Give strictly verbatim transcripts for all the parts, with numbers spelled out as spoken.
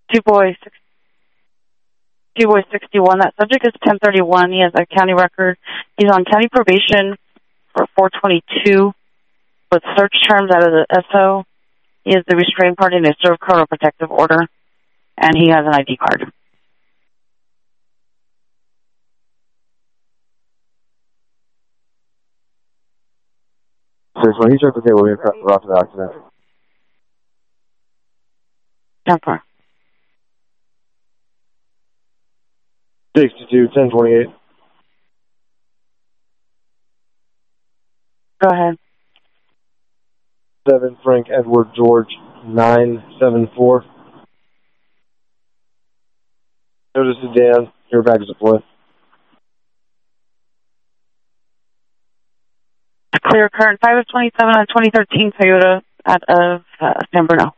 Two boys, two boys, sixty-one. That subject is ten thirty-one. He has a county record. He's on county probation for four twenty-two with search terms out of the S O. He has the restraint party and a served criminal protective order, and he has an I D card. So when he checked the table, we were off to the accident. ten four. sixty-two, ten twenty-eight. Go ahead. seven, Frank Edward George, nine seven four. Notice to Dan, your bag is deployed. Clear current five of twenty-seven on twenty thirteen Toyota out of uh, San Bruno.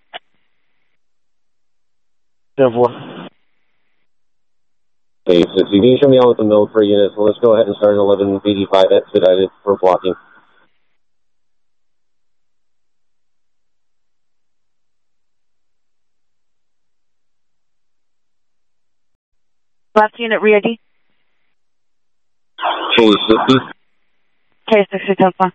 ten four. Hey, so you can show me out with the mode per unit, so let's go ahead and start at eleven eighty-five expedited for blocking. Last unit re-I D. Fully sixty. K sixty ten four.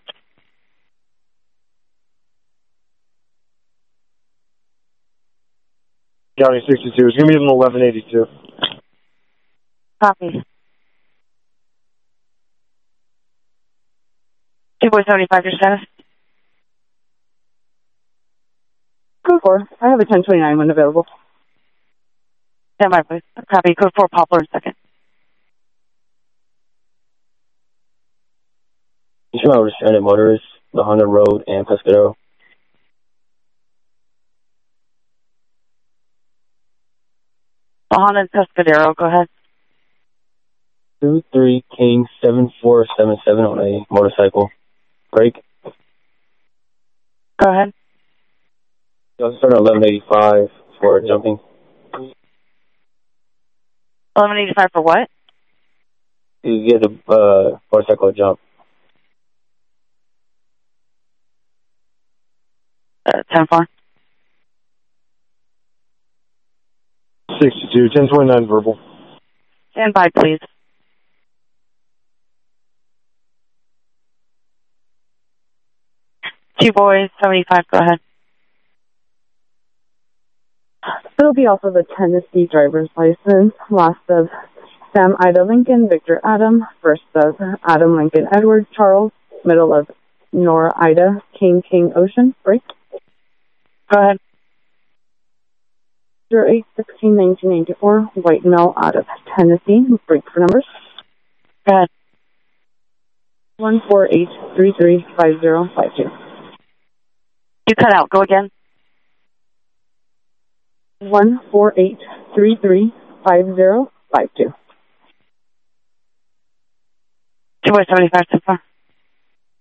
County sixty-two. It's going to be an eleven eighty-two. Copy. Two boy seventy-five, your status? Code four. I have a ten twenty-nine one available. Stand by, please. Copy. Code four, Poplar, second. You show out restranded motorists, the Honda Road, and Pescadero. Honda and Pescadero, go ahead. two three King seven four seven seven on a motorcycle. Break. Go ahead. You also start at eleven eighty-five for jumping. eleven eighty-five for what? You get a uh, motorcycle jump. Uh, ten four. sixty-two, ten twenty-nine verbal. Stand by, please. Two boys, seventy-five, go ahead. It'll be also the Tennessee driver's license. Last of Sam Ida Lincoln, Victor Adam. First of Adam Lincoln Edward Charles. Middle of Nora Ida King King Ocean. Break. Go ahead. zero eight sixteen nineteen ninety-four, white male out of Tennessee. Break for numbers. Go ahead. one four eight three three five zero five two. You cut out. Go again. one four eight three three five zero five two. Two boy seventy-five so far.